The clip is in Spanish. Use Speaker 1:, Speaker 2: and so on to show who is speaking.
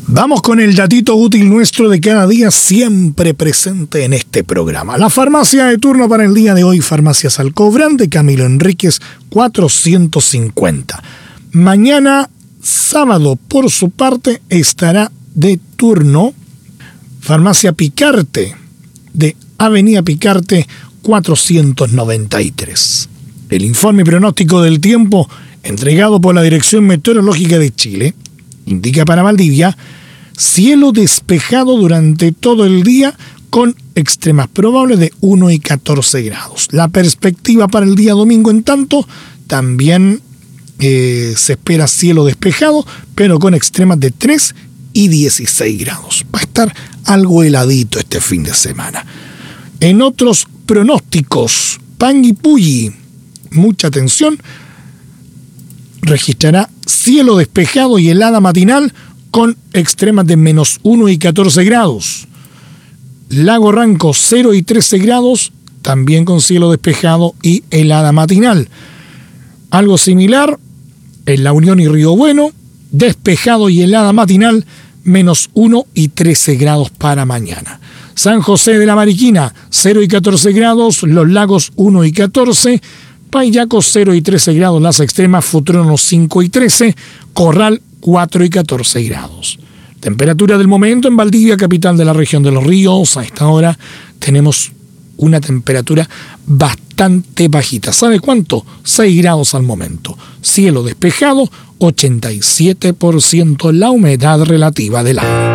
Speaker 1: Vamos con el datito útil nuestro de cada día, siempre presente en este programa. La farmacia de turno para el día de hoy, Farmacias Alcobrán de Camilo Enríquez, 450. Mañana, sábado, por su parte, estará de turno Farmacia Picarte de Avenida Picarte, 493. El informe pronóstico del tiempo entregado por la Dirección Meteorológica de Chile indica para Valdivia cielo despejado durante todo el día con extremas probables de 1 y 14 grados. La perspectiva para el día domingo, en tanto, también se espera cielo despejado, pero con extremas de 3 y 16 grados. Va a estar algo heladito este fin de semana. En otros pronósticos, Panguipulli, mucha atención, registrará cielo despejado y helada matinal con extremas de menos 1 y 14 grados. Lago Ranco, 0 y 13 grados, también con cielo despejado y helada matinal. Algo similar en La Unión y Río Bueno, despejado y helada matinal, menos 1 y 13 grados para mañana. San José de la Mariquina, 0 y 14 grados, Los Lagos 1 y 14, Payaco 0 y 13 grados las extremas, Futrono 5 y 13, Corral 4 y 14 grados. Temperatura del momento en Valdivia, capital de la región de Los Ríos. A esta hora tenemos una temperatura bastante bajita. ¿Sabe cuánto? 6 grados al momento. Cielo despejado, 87% la humedad relativa del aire.